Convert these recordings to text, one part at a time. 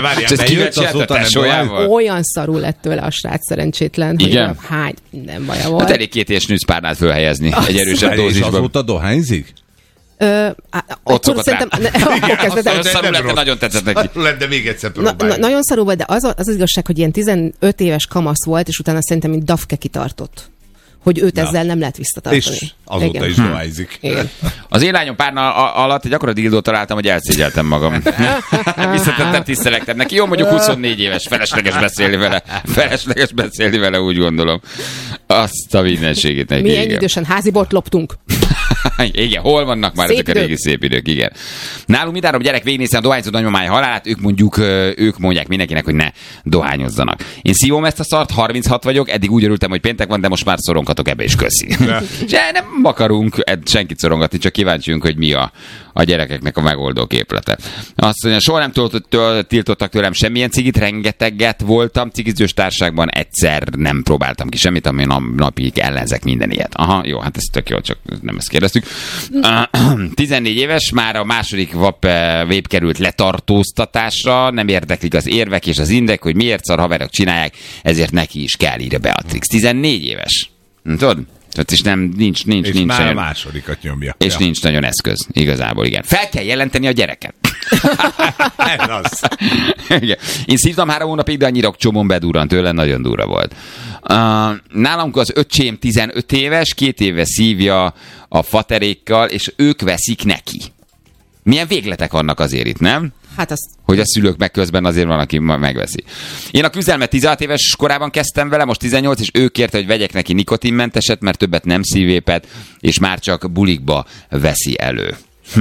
várjál, bejött azóta nem. Olyan szarul lett tőle a srác szerencsétlen. Igen? Hány nem baja volt. Hát elég 2 éves snűzpárnát fölhelyezni egy erősebb dózisban. És azóta dohányzik? Ott szokott rá. Nagyon szarul lett, de nagyon tetszett neki. De még egyszer próbálj. Nagyon szarul volt, de az igazság, hogy ilyen 15 éves kamasz volt, és utána szerintem mint dafke kitartott. Hogy őt ezzel nem lehet visszatartani. És azóta is dohányzik. Az én lányom párna alatt egy akkora dildót találtam, hogy elszégyeltem magam. Visszatettem, tisztelektem neki. Jó, mondjuk 24 éves, felesleges beszélni vele, úgy gondolom. Azt a mindenségét neki. Milyen idősen házi bort loptunk. Igen, hol vannak már ezek a régi szép idők, igen. Nálunk mindenáron gyerek végignézzen a dohányzó nagymamája halálát, ők mondják mindenkinek, hogy ne dohányozzanak. Én szívom ezt a szart, 36 vagyok, eddig úgy örültem, hogy péntek van, de most már szorongatok ebbe is, köszi. És nem akarunk senkit szorongatni, csak kíváncsiunk, hogy mi a gyerekeknek a megoldó képlete. Azt mondja, soha nem tiltottak tőlem semmilyen cigit, rengeteget voltam cigizős társaságban, egyszer nem próbáltam ki semmit, ami napig ellenzek minden ilyet. Aha, jó, hát ez tök jó, csak nem ezt kérdeztük. 14 éves, már a második vép került letartóztatásra, nem érdeklik az érvek és az indek, hogy miért szar haverok csinálják, ezért neki is kell, írja Beatrix. 14 éves. Tudod? És nincs és már nagyon, a másodikat nyomja. És nincs nagyon eszköz, igazából, igen. Fel kell jelenteni a gyereket. Ez az. Igen. Én szívtam 3 hónapig, de annyira csomón bedurrant tőle, nagyon durva volt. Nálam az öcsém 15 éves, 2 éve szívja a faterékkal, és ők veszik neki. Milyen végletek vannak azért itt, nem? Hát azt... Hogy a szülők meg közben azért van, aki megveszi. Én a küzdelmet 16 éves korában kezdtem vele, most 18, és ő kérte, hogy vegyek neki nikotinmenteset, mert többet nem szívépet, és már csak bulikba veszi elő.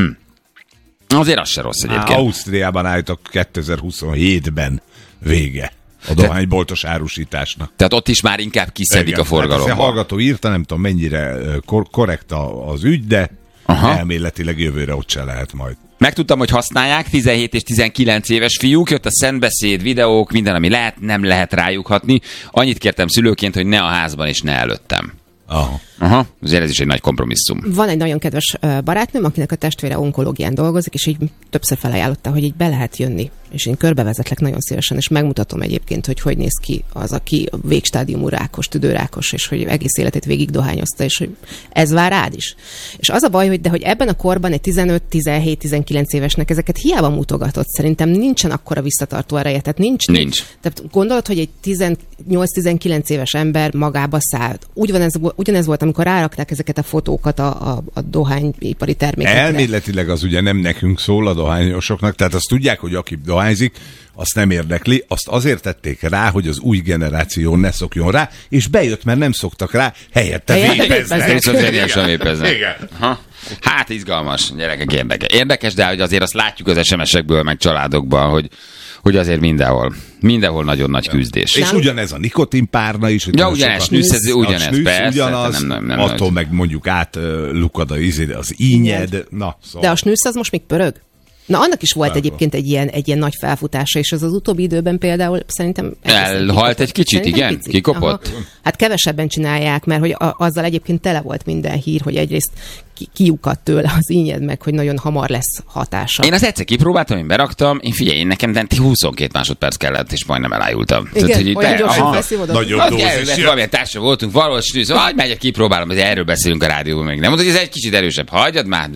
Azért az se rossz egyébként. Ausztriában állítok 2027-ben vége a dohányboltos árusításnak. Tehát ott is már inkább kiszedik a forgalomba. Hát a hallgató írta, nem tudom mennyire korrekt az ügy, de elméletileg jövőre ott se lehet majd. Megtudtam, hogy használják, 17 és 19 éves fiúk, jött a szentbeszéd, videók, minden, ami lehet, nem lehet rájuk hatni. Annyit kértem szülőként, hogy ne a házban és ne előttem. Aha, azért ez is egy nagy kompromisszum. Van egy nagyon kedves barátnőm, akinek a testvére onkológián dolgozik, és így többször felajánlotta, hogy így be lehet jönni. És én körbevezetlek nagyon szívesen, és megmutatom egyébként, hogy néz ki az, aki végstádiumú rákos, tüdőrákos, és hogy egész életét végig dohányozta, és hogy ez vár rád is. És az a baj, hogy ebben a korban egy 15, 17, 19 évesnek ezeket hiába mutogatott. Szerintem nincsen akkora visszatartó ereje. Tehát nincs. Tehát gondolod, hogy egy 18-19 éves ember magába száll. Ugyanez volt, amikor rárakták ezeket a fotókat a dohányipari termékekre. Elméletileg az ugye nem nekünk szól, a dohányosoknak, tehát azt tudják, hogy aki dohányzik, azt nem érdekli, azt azért tették rá, hogy az új generáció ne szokjon rá, és bejött, mert nem szoktak rá, helyette vépeznek. Hát izgalmas, gyerekek, érdekes, de hogy azért azt látjuk az SMS-ekből, meg családokban, hogy azért mindenhol nagyon nagy küzdés. És ugyanez a nikotinpárna is. Ja, ugyanez, ugyanez, persze. Ugyanaz, nem, attól meg mondjuk átlukad az ínyed. Na, szóval. De a snűsz az most még pörög? Na, annak is volt egyébként egy ilyen nagy felfutása, és az utóbbi időben például szerintem... Elhalt egy kicsit, igen? Kikopott? Aha. Hát kevesebben csinálják, mert hogy azzal egyébként tele volt minden hír, hogy egyrészt kiukadt tőle az ínyed meg, hogy nagyon hamar lesz hatása. Én azt egyszer kipróbáltam, én beraktam, én nekem 22 másodperc kellett, és majdnem elájultam. Igen, tehát, olyan gyorsan felszívódott. Nagyon dózis. Valamilyen társa voltunk, valahol snűz, hogy megyek, kipróbálom, hogy erről beszélünk a rádióban még. Nem mondod, hogy ez egy kicsit erősebb. Hagyjad már,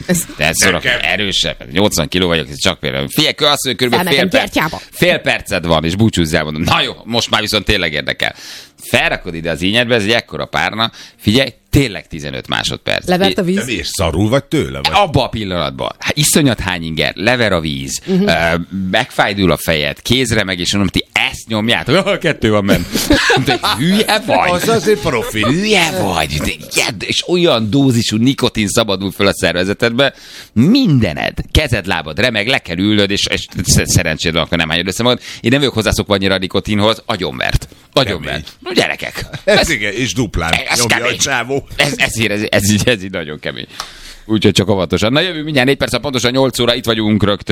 erősebb. 80 kiló vagyok, ez csak például. Figyelj, azt mondja, körülbelül fél perced van, és búcsúzzál, mondom. Na jó, most már viszont tényleg érdekel. Felrakod ide az ínyedbe, ez egy ekkora párna. Figyelj, tényleg 15 másodperc. Levert a víz. De miért szarul vagy tőle? Vagy? Abba a pillanatban. Hát iszonyat hány inger, lever a víz, megfájdul a fejed, kézre meg, és mondom, ti ezt nyomjátok. 2 van benne. De hülye vagy. Az azért profil. Hülye vagy. És olyan dózisú nikotin szabadul föl a szervezetedbe. Mindened, kezed, lábad remeg, le kell ülnöd, és szerencséd van, akkor nem hányod össze magad. Én nem vagyok hozzászokva annyira a nikotinhoz, agyonvert. No, gyerekek. Ez igen, és duplán. Nyomja a csávó. Ez így nagyon kemény. Úgyhogy csak óvatosan. Na jövő mindjárt 4 perc, pontosan 8 óra, itt vagyunk rögtön.